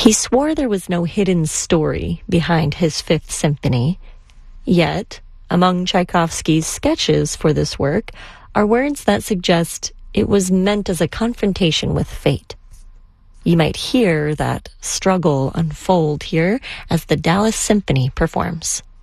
He swore there was no hidden story behind his Fifth Symphony, yet among Tchaikovsky's sketches for this work are words that suggest it was meant as a confrontation with fate. You might hear that struggle unfold here as the Dallas Symphony performs.